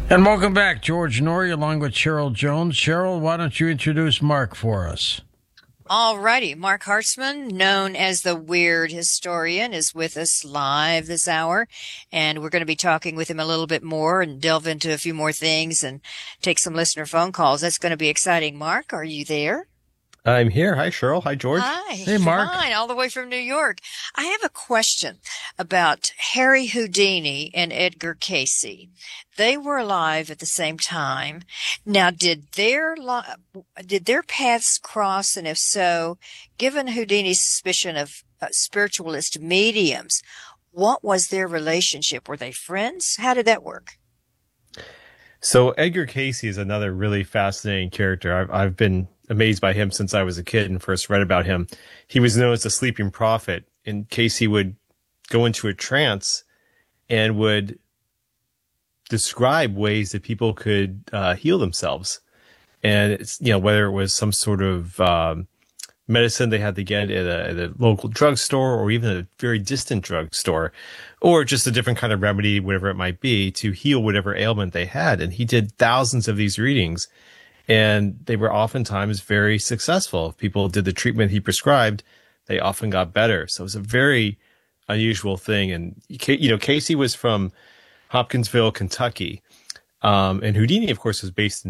And welcome back, George Norrie, along with Cheryl Jones. Cheryl, why don't you introduce Mark for us? All righty. Mark Hartzman, known as the Weird Historian, is with us live this hour. And we're going to be talking with him a little bit more and delve into a few more things and take some listener phone calls. That's going to be exciting. Mark, are you there? I'm here. Hi, Cheryl. Hi, George. Hi. Hey, Mark. Fine. All the way from New York. I have a question about Harry Houdini and Edgar Cayce. They were alive at the same time. Now, did their paths cross? And if so, given Houdini's suspicion of spiritualist mediums, what was their relationship? Were they friends? How did that work? So Edgar Cayce is another really fascinating character. I've been amazed by him since I was a kid and first read about him. He was known as the sleeping prophet, and Cayce would go into a trance and would describe ways that people could heal themselves. And it's, whether it was some sort of medicine they had to get at a local drugstore or even a very distant drugstore, or just a different kind of remedy, whatever it might be, to heal whatever ailment they had. And he did thousands of these readings, and they were oftentimes very successful. If people did the treatment he prescribed, they often got better. So it was a very unusual thing. And, Cayce was from Hopkinsville, Kentucky. And Houdini, of course, was based in